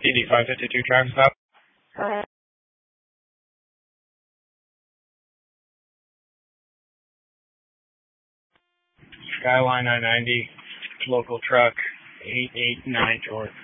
DD 552 traffic stop. Skyline 990, local truck 889 George.